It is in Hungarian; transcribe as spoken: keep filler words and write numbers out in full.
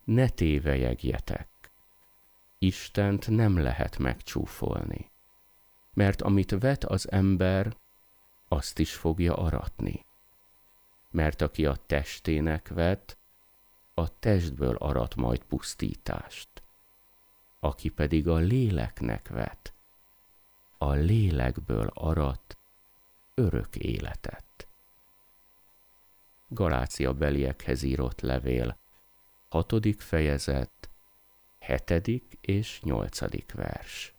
Ne tévelyegjetek. Istent nem lehet megcsúfolni, mert amit vet az ember, azt is fogja aratni. Mert aki a testének vet, a testből arat majd pusztítást. Aki pedig a léleknek vet, a lélekből arat örök életet. Galácia beliekhez írott levél, hatodik fejezet, hetedik és nyolcadik vers.